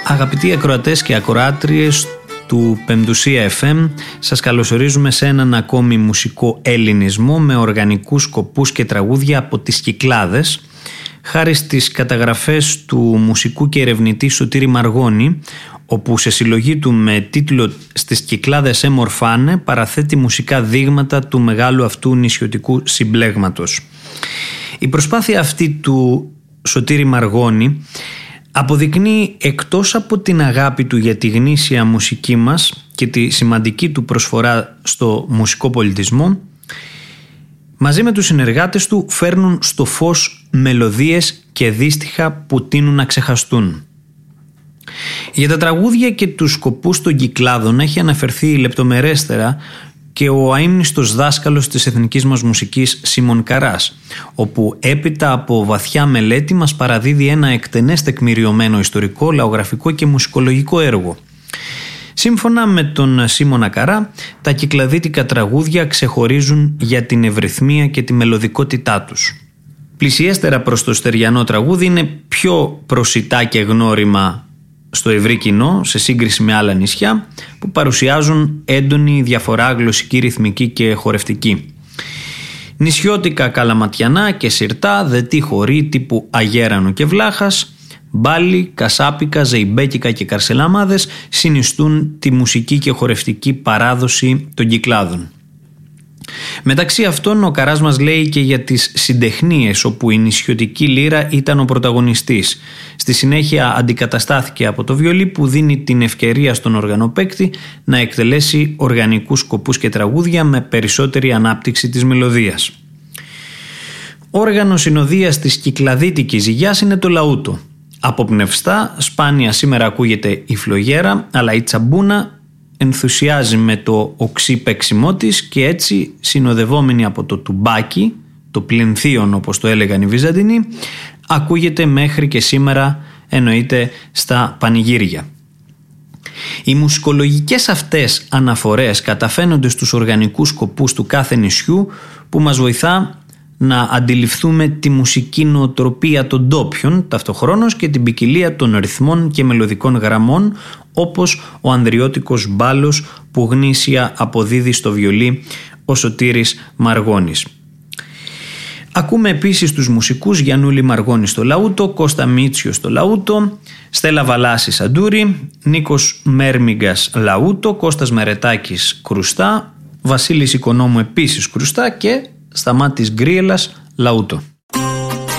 Αγαπητοί ακροατές και ακροάτριες του Πεμπτουσία FM, σας καλωσορίζουμε σε έναν ακόμη μουσικό ελληνισμό με οργανικούς σκοπούς και τραγούδια από τις Κυκλάδες, χάρη στις καταγραφές του μουσικού και ερευνητή Σωτήρη Μαργώνη, όπου σε συλλογή του με τίτλο «Στις Κυκλάδες έμορφάνε» παραθέτει μουσικά δείγματα του μεγάλου αυτού νησιωτικού συμπλέγματος. Η προσπάθεια αυτή του Σωτήρη Μαργώνη αποδεικνύει, εκτός από την αγάπη του για τη γνήσια μουσική μας και τη σημαντική του προσφορά στο μουσικό πολιτισμό, μαζί με τους συνεργάτες του φέρνουν στο φως μελωδίες και δύστιχα που τείνουν να ξεχαστούν. Για τα τραγούδια και τους σκοπούς των Κυκλάδων έχει αναφερθεί λεπτομερέστερα και ο αείμνηστος δάσκαλος της εθνικής μας μουσικής Σίμων Καράς, όπου έπειτα από βαθιά μελέτη μας παραδίδει ένα εκτενές τεκμηριωμένο ιστορικό, λαογραφικό και μουσικολογικό έργο. Σύμφωνα με τον Σίμωνα Καρά, τα κυκλαδίτικα τραγούδια ξεχωρίζουν για την ευρυθμία και τη μελωδικότητά τους. Πλησιέστερα προς το στεριανό τραγούδι, είναι πιο προσιτά και γνώριμα στο ευρύ κοινό σε σύγκριση με άλλα νησιά που παρουσιάζουν έντονη διαφορά γλωσσική, ρυθμική και χορευτική. Νησιώτικα καλαματιανά και σιρτά, δετή χορή τύπου Αγέρανο και Βλάχας, μπάλι, κασάπικα, ζεϊμπέκικα και καρσελαμάδες συνιστούν τη μουσική και χορευτική παράδοση των Κυκλάδων. Μεταξύ αυτών ο Καράς μας λέει και για τις συντεχνίες, όπου η νησιωτική λύρα ήταν ο πρωταγωνιστής. Στη συνέχεια αντικαταστάθηκε από το βιολί, που δίνει την ευκαιρία στον οργανοπαίκτη να εκτελέσει οργανικούς σκοπούς και τραγούδια με περισσότερη ανάπτυξη της μελωδίας. Όργανο συνοδείας της κυκλαδίτικης ζυγιάς είναι το λαούτο. Αποπνευστά, σπάνια σήμερα ακούγεται η φλογέρα, αλλά η τσαμπούνα ενθουσιάζει με το οξύ παίξιμό της και έτσι, συνοδευόμενη από το τουμπάκι, το πλυνθίον όπως το έλεγαν οι Βυζαντινοί, ακούγεται μέχρι και σήμερα, εννοείται, στα πανηγύρια. Οι μουσικολογικές αυτές αναφορές καταφαίνονται στους οργανικούς σκοπούς του κάθε νησιού, που μας βοηθά να αντιληφθούμε τη μουσική νοοτροπία των ντόπιων ταυτοχρόνως και την ποικιλία των ρυθμών και μελωδικών γραμμών, όπως ο ανδριώτικος μπάλος που γνήσια αποδίδει στο βιολί ο Σωτήρης Μαργώνης. Ακούμε επίσης τους μουσικούς Γιαννούλη Μαργώνη στο λαούτο, Κώστα Μίτσιο στο λαούτο, Στέλλα Βαλάση σαντούρι, Νίκος Μέρμιγκας λαούτο, Κώστας Μερετάκης κρουστά, Βασίλης Οικονόμου επίσης κρουστά και Σταμάτης Γκρίελας λαούτο.